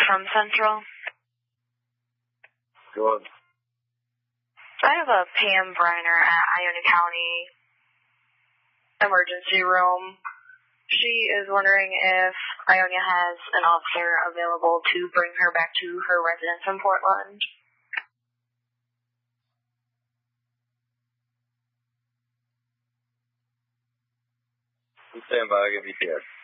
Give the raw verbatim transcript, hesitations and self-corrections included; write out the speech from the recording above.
from Central. Go on. I have a Pam Briner at Ionia County emergency room. She is wondering if Ionia has an officer available to bring her back to her residence in Portland. Stand by, I'll give you a